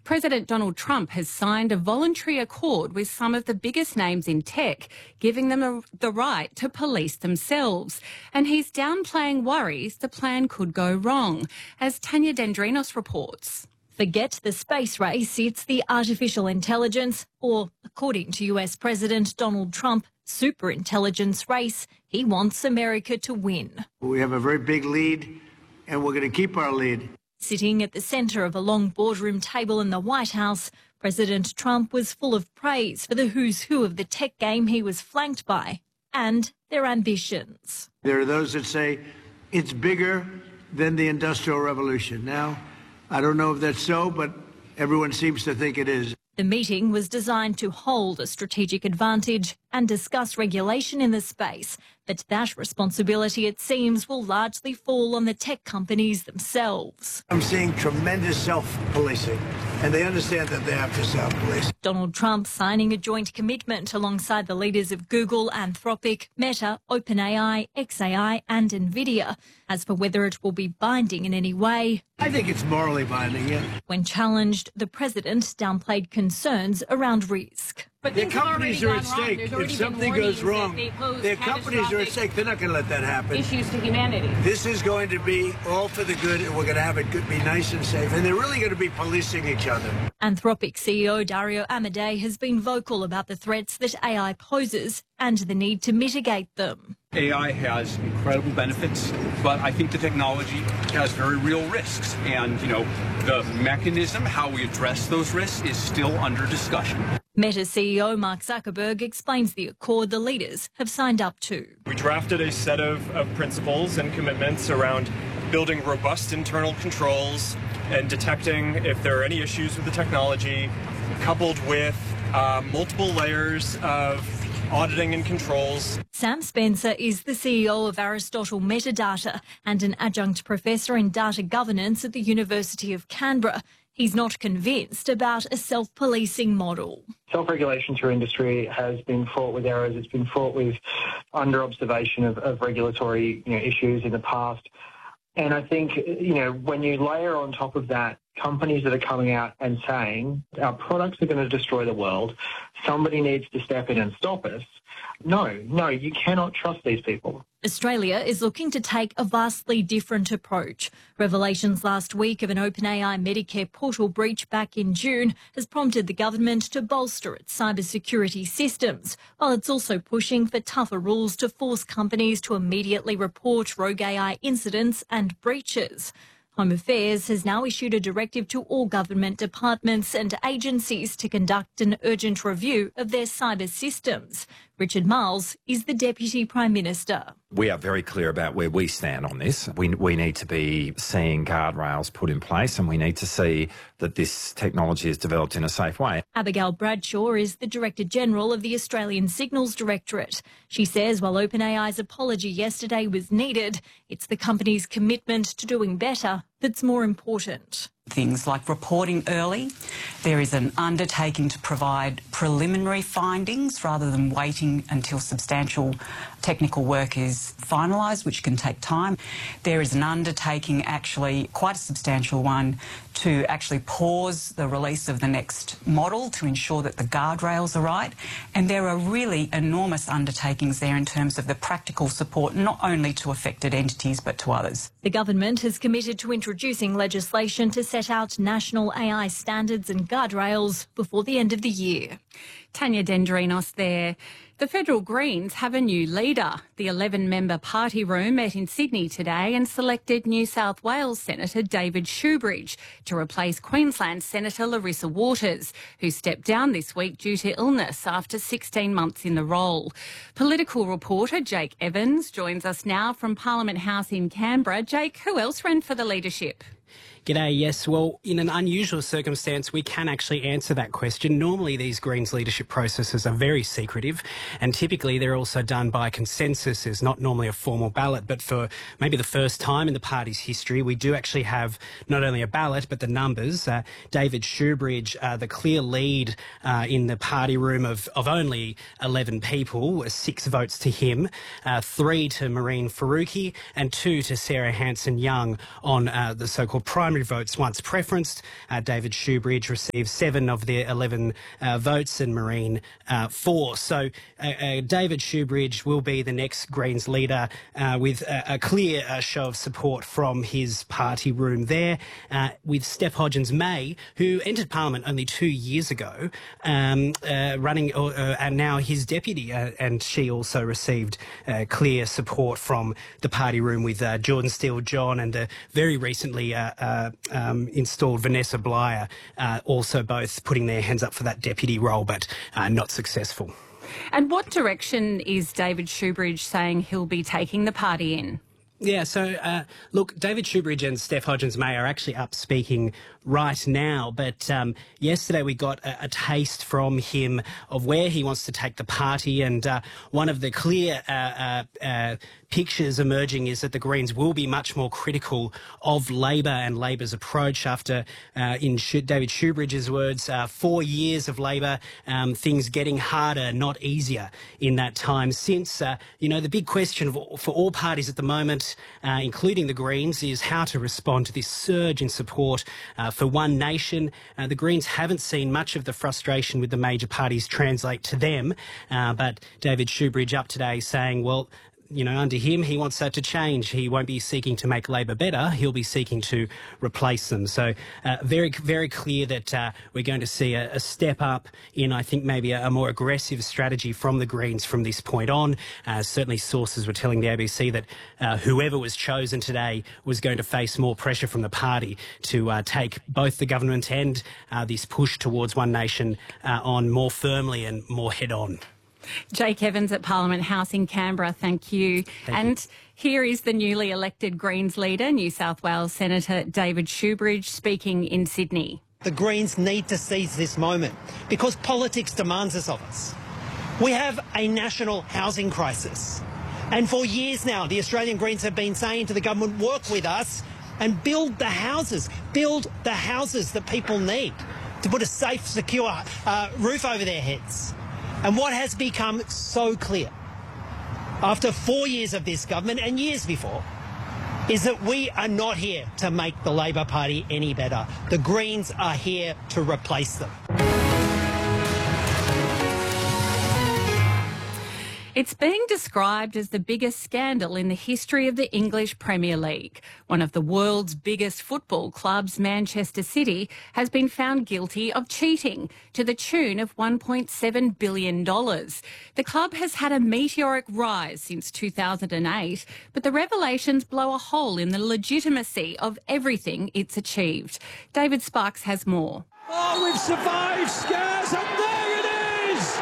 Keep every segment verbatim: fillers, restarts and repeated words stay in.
President Donald Trump has signed a voluntary accord with some of the biggest names in tech, giving them a, the right to police themselves. And he's downplaying worries the plan could go wrong, as Tanya Dendrinos reports. Forget the space race, it's the artificial intelligence, or, according to U S President Donald Trump, superintelligence race he wants America to win. We have a very big lead, and we're going to keep our lead. Sitting at the centre of a long boardroom table in the White House, President Trump was full of praise for the who's who of the tech game he was flanked by and their ambitions. There are those that say it's bigger than the Industrial Revolution. Now, I don't know if that's so, but everyone seems to think it is. The meeting was designed to hold a strategic advantage and discuss regulation in the space, but that responsibility, it seems, will largely fall on the tech companies themselves. I'm seeing tremendous self-policing, and they understand that they have to self-police. Donald Trump signing a joint commitment alongside the leaders of Google, Anthropic, Meta, OpenAI, X A I and NVIDIA. As for whether it will be binding in any way, I think it's morally binding, yeah. When challenged, the president downplayed concerns around risk. But their companies are at stake. If something goes wrong, their companies are at stake. They're not going to let that happen. Issues to humanity. This is going to be all for the good, and we're going to have it good, be nice and safe. And they're really going to be policing each other. Anthropic C E O Dario Amodei has been vocal about the threats that A I poses and the need to mitigate them. A I has incredible benefits, but I think the technology has very real risks. And, you know, the mechanism, how we address those risks, is still under discussion. Meta C E O Mark Zuckerberg explains the accord the leaders have signed up to. We drafted a set of, of principles and commitments around building robust internal controls and detecting if there are any issues with the technology, coupled with uh, multiple layers of auditing and controls. Sam Spencer is the C E O of Aristotle Metadata and an adjunct professor in data governance at the University of Canberra. He's not convinced about a self-policing model. Self-regulation through industry has been fraught with errors. It's been fraught with under-observation of, of regulatory you know, issues in the past. And I think, you know, when you layer on top of that companies that are coming out and saying our products are going to destroy the world, somebody needs to step in and stop us. No, no, you cannot trust these people. Australia is looking to take a vastly different approach. Revelations last week of an OpenAI Medicare portal breach back in June has prompted the government to bolster its cybersecurity systems, while it's also pushing for tougher rules to force companies to immediately report rogue A I incidents and breaches. Home Affairs has now issued a directive to all government departments and agencies to conduct an urgent review of their cyber systems. Richard Marles is the Deputy Prime Minister. We are very clear about where we stand on this. We, we need to be seeing guardrails put in place, and we need to see that this technology is developed in a safe way. Abigail Bradshaw is the Director General of the Australian Signals Directorate. She says while OpenAI's apology yesterday was needed, it's the company's commitment to doing better that's more important. Things like reporting early. There is an undertaking to provide preliminary findings rather than waiting until substantial technical work is finalised, which can take time. There is an undertaking, actually quite a substantial one, to actually pause the release of the next model to ensure that the guardrails are right. And there are really enormous undertakings there in terms of the practical support, not only to affected entities but to others. The government has committed to introducing legislation to set out national A I standards and guardrails before the end of the year. Tanya Dendrinos there. The Federal Greens have a new leader. The eleven-member party room met in Sydney today and selected New South Wales Senator David Shoebridge to replace Queensland Senator Larissa Waters, who stepped down this week due to illness after sixteen months in the role. Political reporter Jake Evans joins us now from Parliament House in Canberra. Jake, who else ran for the leadership? G'day, yes. Well, in an unusual circumstance, we can actually answer that question. Normally, these Greens leadership processes are very secretive, and typically they're also done by consensus. There's not normally a formal ballot, but for maybe the first time in the party's history, we do actually have not only a ballot, but the numbers. Uh, David Shoebridge, uh, the clear lead uh, in the party room of, of only eleven people, six votes to him, uh, three to Maureen Faruqi, and two to Sarah Hanson-Young on uh, the so-called primary primary votes once preferenced. Uh, David Shoebridge received seven of the eleven uh, votes and Marine uh, four. So uh, uh, David Shoebridge will be the next Greens leader uh, with a, a clear uh, show of support from his party room there, uh, with Steph Hodgins-May, who entered Parliament only two years ago, um, uh, running, uh, uh, and now his deputy, uh, and she also received uh, clear support from the party room with uh, Jordan Steele-John and uh, very recently uh, uh, um, installed Vanessa Blyer, uh, also both putting their hands up for that deputy role, but uh, not successful. And what direction is David Shoebridge saying he'll be taking the party in? Yeah, so, uh, look, David Shoebridge and Steph Hodgins-May are actually up speaking right now, but um, yesterday we got a, a taste from him of where he wants to take the party, and uh, one of the clear uh, uh, uh, pictures emerging is that the Greens will be much more critical of Labor and Labor's approach after, uh, in Sh- David Shoebridge's words, uh, four years of Labor, um, things getting harder, not easier in that time since. Uh, you know, the big question for, for all parties at the moment, uh, including the Greens, is how to respond to this surge in support uh, for One Nation. Uh, the Greens haven't seen much of the frustration with the major parties translate to them, uh, but David Shoebridge up today saying, well, you know, under him, he wants that to change. He won't be seeking to make Labor better. He'll be seeking to replace them. So uh, very, very clear that uh, we're going to see a, a step up in, I think, maybe a, a more aggressive strategy from the Greens from this point on. Uh, certainly sources were telling the A B C that uh, whoever was chosen today was going to face more pressure from the party to uh, take both the government and uh, this push towards One Nation uh, on more firmly and more head-on. Jake Evans at Parliament House in Canberra, thank you. Thank and you. Here is the newly elected Greens leader, New South Wales Senator David Shoebridge, speaking in Sydney. The Greens need to seize this moment because politics demands this of us. We have a national housing crisis. And for years now, the Australian Greens have been saying to the government, work with us and build the houses, build the houses that people need to put a safe, secure uh, roof over their heads. And what has become so clear after four years of this government and years before is that we are not here to make the Labor Party any better. The Greens are here to replace them. It's being described as the biggest scandal in the history of the English Premier League. One of the world's biggest football clubs, Manchester City, has been found guilty of cheating to the tune of one point seven billion dollars. The club has had a meteoric rise since two thousand eight, but the revelations blow a hole in the legitimacy of everything it's achieved. David Sparks has more. Oh, we've survived, Scars, and there it is!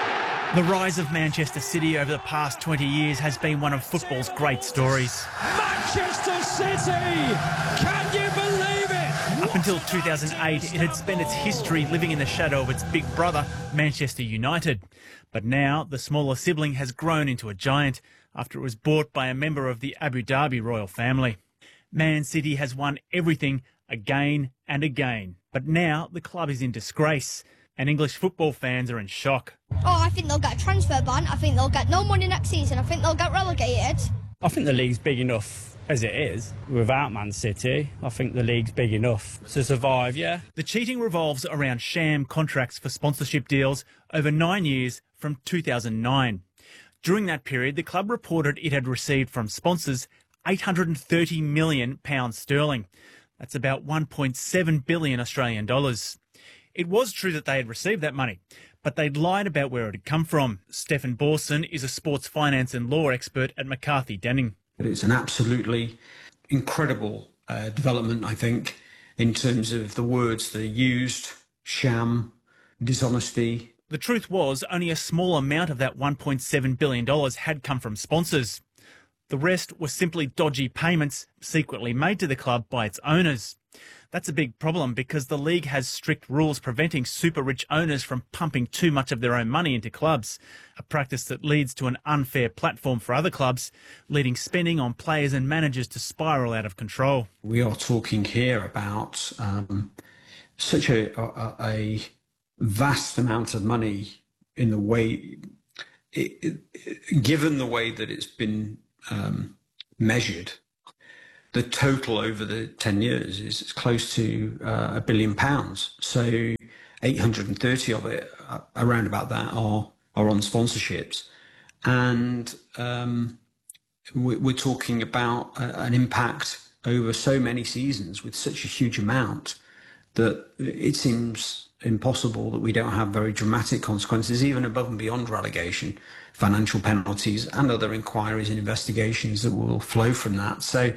The rise of Manchester City over the past twenty years has been one of football's great stories. Manchester City! Can you believe it? Up until two thousand eight, it had spent its history living in the shadow of its big brother, Manchester United. But now, the smaller sibling has grown into a giant after it was bought by a member of the Abu Dhabi royal family. Man City has won everything again and again. But now, the club is in disgrace. And English football fans are in shock. Oh, I think they'll get a transfer ban. I think they'll get no money next season. I think they'll get relegated. I think the league's big enough as it is. Without Man City, I think the league's big enough to survive, yeah. The cheating revolves around sham contracts for sponsorship deals over nine years from two thousand nine. During that period, the club reported it had received from sponsors eight hundred thirty million pounds sterling. That's about one point seven billion Australian dollars. It was true that they had received that money, but they'd lied about where it had come from. Stephen Borson is a sports finance and law expert at McCarthy Denning. It's an absolutely incredible uh, development, I think, in terms of the words that are used: sham, dishonesty. The truth was only a small amount of that one point seven billion dollars had come from sponsors. The rest were simply dodgy payments secretly made to the club by its owners. That's a big problem because the league has strict rules preventing super-rich owners from pumping too much of their own money into clubs, a practice that leads to an unfair platform for other clubs, leading spending on players and managers to spiral out of control. We are talking here about um, such a, a, a vast amount of money in the way, it, it, given the way that it's been um, measured. The total over the ten years is close to uh, a billion pounds. So eight hundred thirty of it, uh, around about that, are, are on sponsorships. And um, we, we're talking about a, an impact over so many seasons with such a huge amount that it seems impossible that we don't have very dramatic consequences, even above and beyond relegation, financial penalties and other inquiries and investigations that will flow from that. So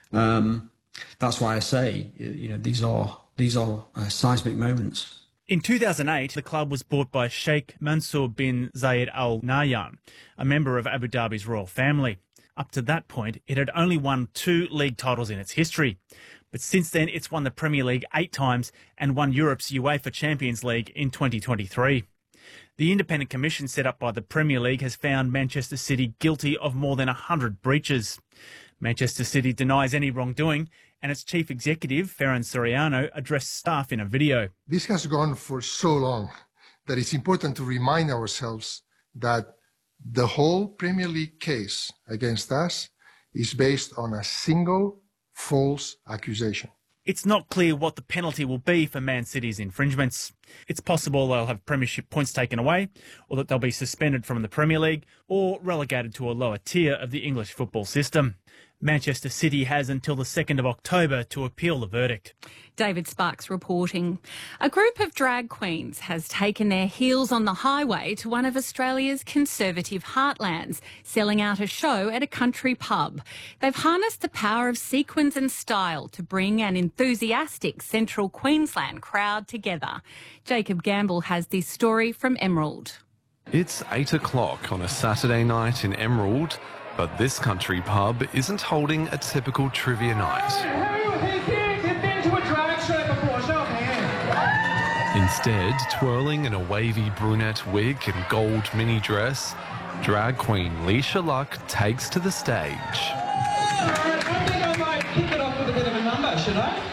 um, that's why I say, you know, these are these are uh, seismic moments. In two thousand eight, the club was bought by Sheikh Mansour bin Zayed Al Nahyan, a member of Abu Dhabi's royal family. Up to that point, it had only won two league titles in its history. But since then, it's won the Premier League eight times and won Europe's UEFA Champions League in twenty twenty-three. The independent commission set up by the Premier League has found Manchester City guilty of more than one hundred breaches. Manchester City denies any wrongdoing, and its chief executive, Ferran Soriano, addressed staff in a video. This has gone for so long that it's important to remind ourselves that the whole Premier League case against us is based on a single false accusation. It's not clear what the penalty will be for Man City's infringements. It's possible they'll have premiership points taken away, or that they'll be suspended from the Premier League, or relegated to a lower tier of the English football system. Manchester City has until the second of October to appeal the verdict. David Sparks reporting. A group of drag queens has taken their heels on the highway to one of Australia's conservative heartlands, selling out a show at a country pub. They've harnessed the power of sequins and style to bring an enthusiastic central Queensland crowd together. Jacob Gamble has this story from Emerald. It's eight o'clock on a Saturday night in Emerald, but this country pub isn't holding a typical trivia night. Instead, twirling in a wavy brunette wig and gold mini dress, drag queen Leisha Luck takes to the stage. I think I might kick it off with a bit of a number, should I?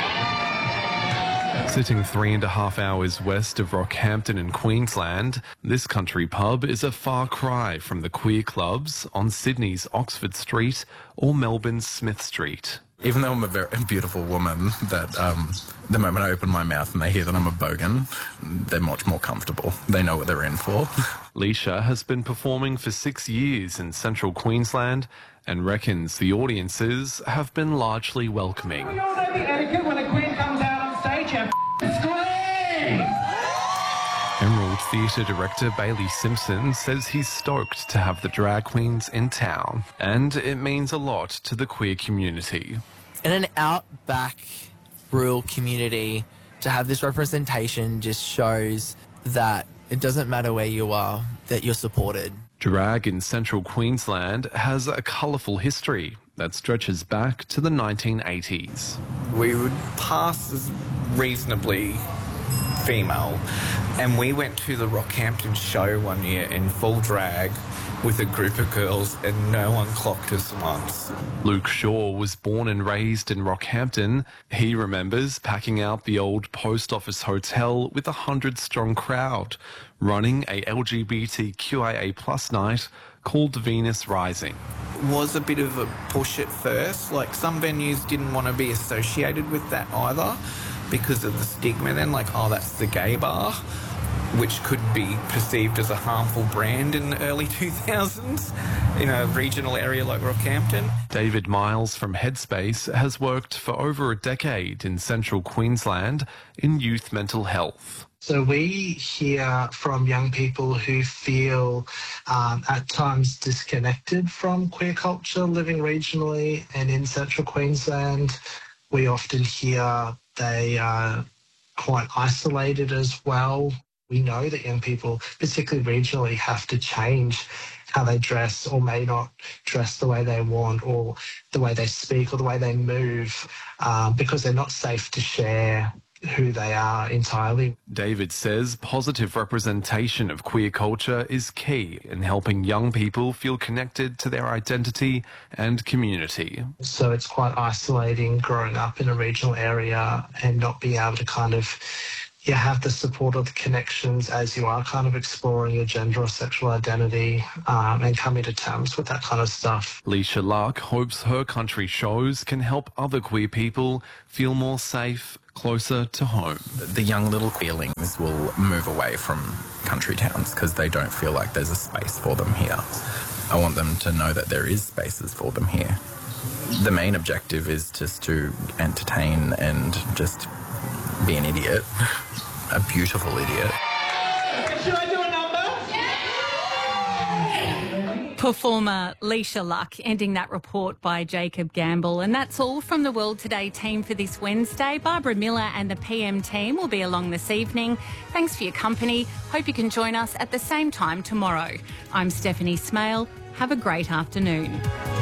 Sitting three and a half hours west of Rockhampton in Queensland, this country pub is a far cry from the queer clubs on Sydney's Oxford Street or Melbourne's Smith Street. Even though I'm a very beautiful woman, that um, the moment I open my mouth and they hear that I'm a bogan, they're much more comfortable. They know what they're in for. Leisha has been performing for six years in central Queensland and reckons the audiences have been largely welcoming. We all know the etiquette when a queen comes out on stage, you scream! Emerald Theatre director Bailey Simpson says he's stoked to have the drag queens in town, and it means a lot to the queer community. In an outback rural community, to have this representation just shows that it doesn't matter where you are, that you're supported. Drag in central Queensland has a colourful history that stretches back to the nineteen eighties. We would pass as reasonably female, and we went to the Rockhampton show one year in full drag with a group of girls and no one clocked us once. Luke Shaw was born and raised in Rockhampton. He remembers packing out the old post office hotel with a hundred-strong crowd, running a L G B T Q I A plus night called Venus Rising. Was a bit of a push at first, like some venues didn't want to be associated with that either because of the stigma then, like, oh, that's the gay bar, which could be perceived as a harmful brand in the early two thousands in a regional area like Rockhampton. David Miles from Headspace has worked for over a decade in central Queensland in youth mental health. So we hear from young people who feel um, at times disconnected from queer culture living regionally and in central Queensland. We often hear they are quite isolated as well. We know that young people, particularly regionally, have to change how they dress or may not dress the way they want or the way they speak or the way they move um, because they're not safe to share who they are entirely. David says positive representation of queer culture is key in helping young people feel connected to their identity and community. So it's quite isolating growing up in a regional area and not being able to kind of you have the support of the connections as you are kind of exploring your gender or sexual identity um, and coming to terms with that kind of stuff. Leisha Luck hopes her country shows can help other queer people feel more safe, closer to home. The young little queerlings will move away from country towns because they don't feel like there's a space for them here. I want them to know that there is spaces for them here. The main objective is just to entertain and just be an idiot, a beautiful idiot. Should I do a number? Performer Leisha Luck, ending that report by Jacob Gamble. And that's all from the World Today team for this Wednesday. Barbara Miller and the P M team will be along this evening. Thanks for your company. Hope you can join us at the same time tomorrow. I'm Stephanie Smale. Have a great afternoon.